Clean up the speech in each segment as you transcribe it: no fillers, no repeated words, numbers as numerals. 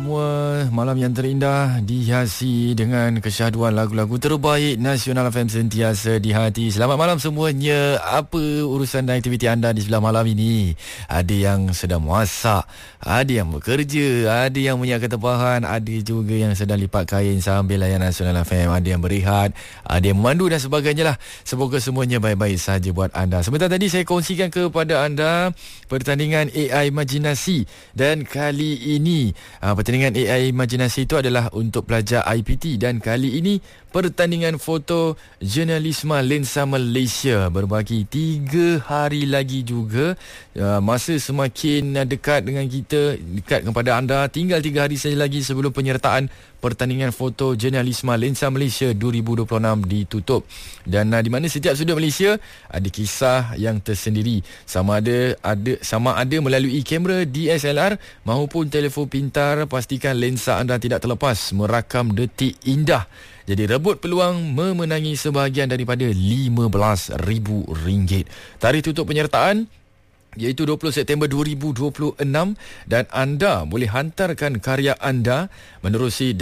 semua. Malam yang terindah dihiasi dengan kesyahduan lagu-lagu terbaik Nasional FM sentiasa di hati. Selamat malam semuanya. Apa urusan dan aktiviti anda di sebelah malam ini? Ada yang sedang masak, ada yang bekerja, ada yang menyiapkan tempahan, ada juga yang sedang lipat kain sambil layan Nasional FM, ada yang berehat, ada yang memandu dan sebagainya lah. Semoga semuanya baik-baik saja buat anda. Sebentar tadi saya kongsikan kepada anda pertandingan AI Imajinasi, dan kali ini pertandingan AI Imajinasi itu adalah untuk pelajar IPT, dan kali ini pertandingan foto jurnalisme Lensa Malaysia berbaki 3 hari lagi juga. Masa semakin dekat dengan kita, dekat kepada anda. Tinggal 3 hari saja lagi sebelum penyertaan pertandingan foto jurnalisme Lensa Malaysia 2026 ditutup. Dan di mana setiap sudut Malaysia ada kisah yang tersendiri, sama ada melalui kamera DSLR maupun telefon pintar. Pastikan lensa anda tidak terlepas merakam detik indah. Jadi rebut peluang memenangi sebahagian daripada RM15,000. Tarikh tutup penyertaan iaitu 20 September 2026, dan anda boleh hantarkan karya anda menerusi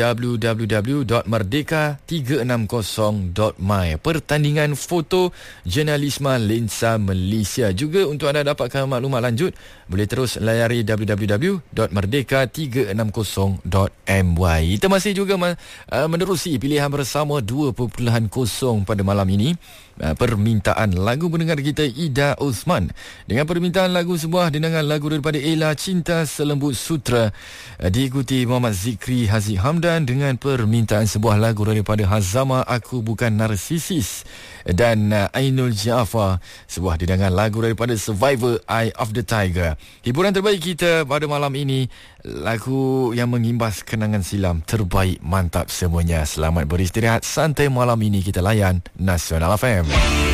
www.merdeka360.my. Pertandingan foto jurnalisme Lensa Malaysia. Juga untuk anda dapatkan maklumat lanjut, boleh terus layari www.merdeka360.my. Kita masih juga menerusi pilihan bersama 2.0 pada malam ini. Permintaan lagu pendengar kita Ida Osman dengan permintaan lagu sebuah dendangan lagu daripada Ella, Cinta Selembut Sutra, diikuti Muhammad Zikri Haziq Hamdan dengan permintaan sebuah lagu daripada Hazama, Aku Bukan Narsisis, dan Ainul Jaafar, sebuah dendangan lagu daripada Survivor, Eye of the Tiger. Hiburan terbaik kita pada malam ini, lagu yang mengimbas kenangan silam terbaik. Mantap semuanya. Selamat beristirahat santai malam ini. Kita layan Nasional FM.